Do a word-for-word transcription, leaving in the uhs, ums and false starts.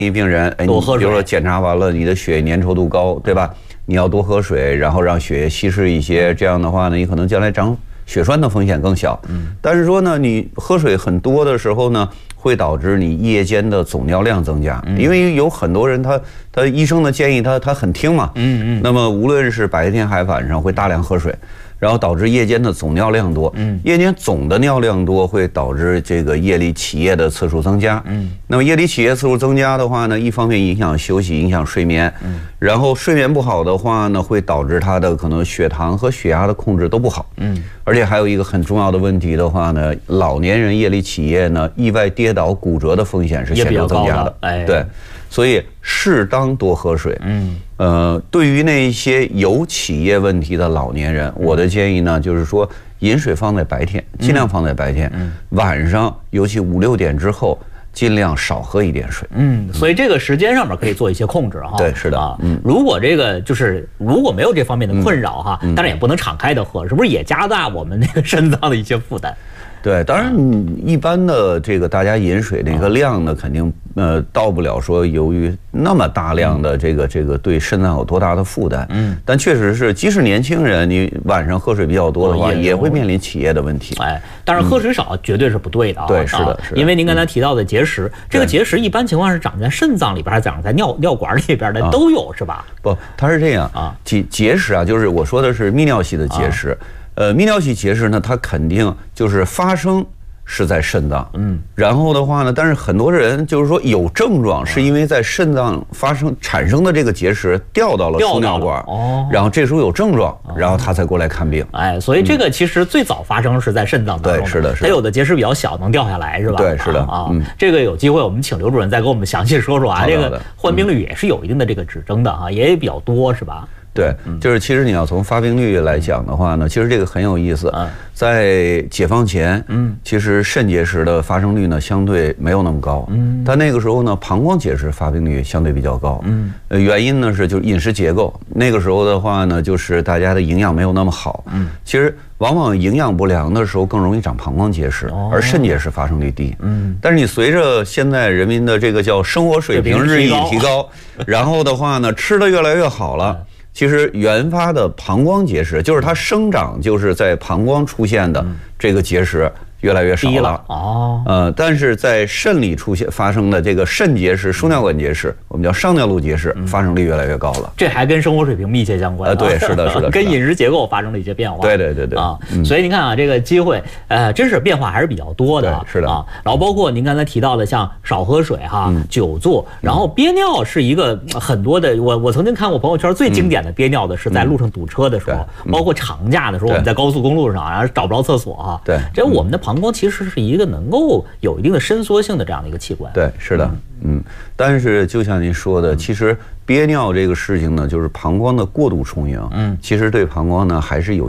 一病人，哎，你比如说检查完了，你的血液粘稠度高，对吧？你要多喝水，然后让血液稀释一些，这样的话呢，你可能将来长血栓的风险更小。嗯，但是说呢，你喝水很多的时候呢，会导致你夜间的总尿量增加，因为有很多人他他医生的建议他他很听嘛。嗯嗯。那么无论是白天还是晚上，会大量喝水。然后导致夜间的总尿量多，嗯，夜间总的尿量多会导致这个夜里起夜的次数增加，嗯，那么夜里起夜次数增加的话呢，一方面影响休息，影响睡眠，嗯，然后睡眠不好的话呢，会导致他的可能血糖和血压的控制都不好，嗯，而且还有一个很重要的问题的话呢，老年人夜里起夜呢，意外跌倒骨折的风险是显著增加的，哎，对。所以适当多喝水。嗯，呃，对于那些有起夜问题的老年人，我的建议呢，就是说饮水放在白天，尽量放在白天。嗯，晚上尤其五六点之后，尽量少喝一点水。 嗯，所以这个时间上面可以做一些控制哈。 对，是的。啊， 嗯，如果这个就是如果没有这方面的困扰哈，当然也不能敞开的喝，是不是也加大我们那个肾脏的一些负担？ 对，当然，一般的这个大家饮水的一个量呢，肯定呃到不了说由于那么大量的这个这个对肾脏有多大的负担。嗯，但确实是，即使年轻人你晚上喝水比较多的话，也会面临起夜的问题。 哎，但是喝水少绝对是不对的啊。 对，是的，是的。 因为您刚才提到的结石，这个结石一般情况是长在肾脏里边，还是长在尿尿管里边的都有，是吧？ 不，它是这样啊，结结石啊，就是我说的是泌尿系的结石。呃，泌尿系结石呢，它肯定就是发生是在肾脏，嗯，然后的话呢，但是很多人就是说有症状，是因为在肾脏发生产生的这个结石掉到了输尿管，哦，然后这时候有症状，然后他才过来看病。 哎，所以这个其实最早发生是在肾脏当中， 对，是的，是的。它有的结石比较小，能掉下来，是吧？ 对，是的啊。这个有机会我们请刘主任再给我们详细说说啊，这个患病率也是有一定的这个指征的啊，也比较多，是吧？ 对，就是其实你要从发病率来讲的话呢，其实这个很有意思。在解放前，嗯，其实肾结石的发生率呢相对没有那么高，嗯，但那个时候呢，膀胱结石发病率相对比较高，嗯，呃，原因呢是就是饮食结构，那个时候的话呢，就是大家的营养没有那么好，嗯，其实往往营养不良的时候更容易长膀胱结石，而肾结石发生率低，嗯，但是你随着现在人民的这个叫生活水平日益提高，然后的话呢，吃的越来越好了。其实原发的膀胱结石，就是它生长就是在膀胱出现的这个结石，越来越少了哦，呃，但是在肾里出现发生的这个肾结石、输尿管结石，我们叫上尿路结石，发生率越来越高了。 这还跟生活水平密切相关啊？ 对，是的，是的， 跟饮食结构发生了一些变化。 对对对对啊，所以您看啊，这个机会，呃，真是变化还是比较多的。 是的啊， 然后包括您刚才提到的，像少喝水哈、久坐，然后憋尿是一个很多的。我我曾经看过朋友圈最经典的憋尿的是在路上堵车的时候，包括长假的时候，我们在高速公路上，然后找不着厕所哈。 对， 这我们的膀胱其实是一个能够有一定的伸缩性的这样的一个器官。 对，是的，嗯，但是就像您说的，其实憋尿这个事情呢，就是膀胱的过度充盈，嗯，其实对膀胱呢还是有